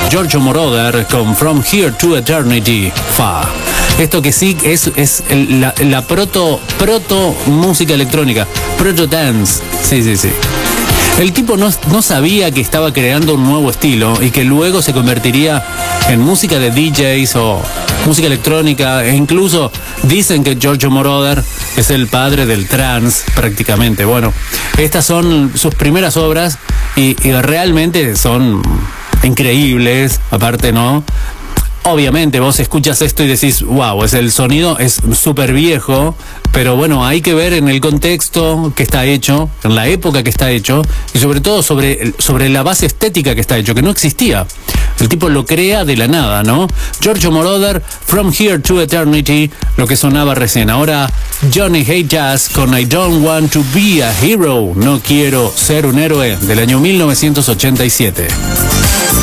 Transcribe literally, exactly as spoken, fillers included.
Giorgio Moroder con From Here to Eternity. Fa. Esto que sí es, es el, la, la proto, proto música electrónica, proto dance. Sí, sí, sí. El tipo no, no sabía que estaba creando un nuevo estilo y que luego se convertiría en música de D Js o música electrónica, e incluso dicen que Giorgio Moroder es el padre del trance prácticamente. Bueno, estas son sus primeras obras y, y realmente son increíbles, aparte, ¿no? Obviamente vos escuchas esto y decís, wow, es el sonido es súper viejo, pero bueno, hay que ver en el contexto que está hecho, en la época que está hecho, y sobre todo sobre, sobre la base estética que está hecho, que no existía. El tipo lo crea de la nada, ¿no? Giorgio Moroder, From Here to Eternity, lo que sonaba recién. Ahora Johnny Hate Jazz con I Don't Want to Be a Hero, no quiero ser un héroe, del año mil novecientos ochenta y siete.